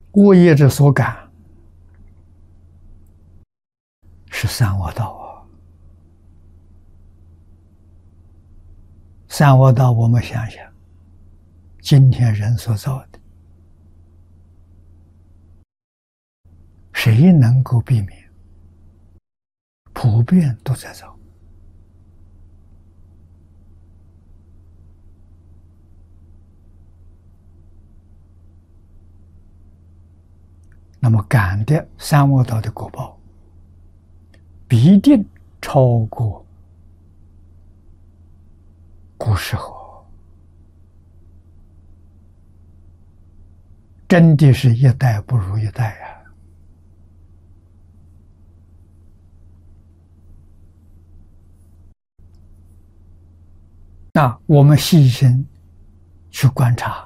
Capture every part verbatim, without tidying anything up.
恶业之所感是三恶道啊！三恶道，我们想想，今天人所造的，谁能够避免？普遍都在造。那么感的三恶道的果报，必定超过古时候，真的是一代不如一代啊！那我们细心去观察，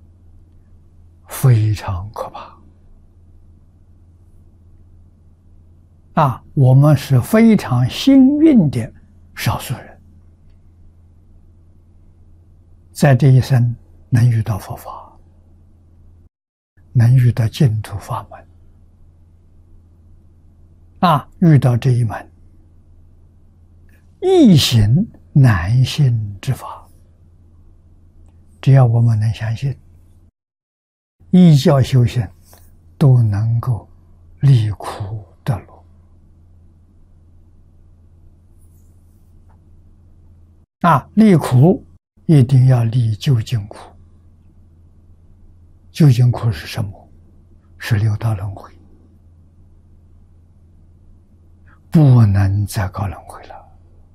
非常可怕。啊，我们是非常幸运的少数人，在这一生能遇到佛法，能遇到净土法门，啊，遇到这一门易行难信之法。只要我们能相信，依教修行，都能够离苦得乐。啊，离苦一定要离究竟苦。究竟苦是什么？是六道轮回，不能再搞轮回了。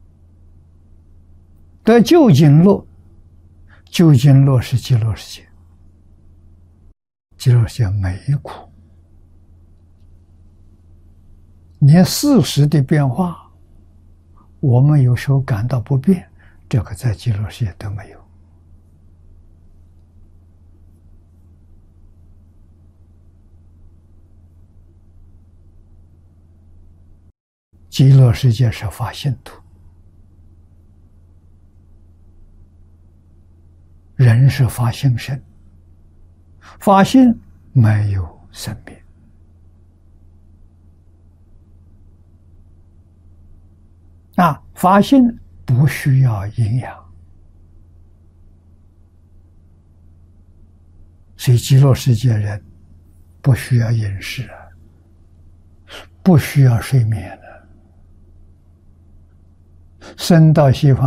得究竟乐，究竟乐是极乐世界，极乐世界没苦，连事实的变化，我们有时候感到不便，这个在极乐世界都没有。极乐世界是发信土，人是发心身，发心没有生灭。啊，发心不需要营养，所以极乐世界人不需要饮食啊，不需要睡眠了。生到西方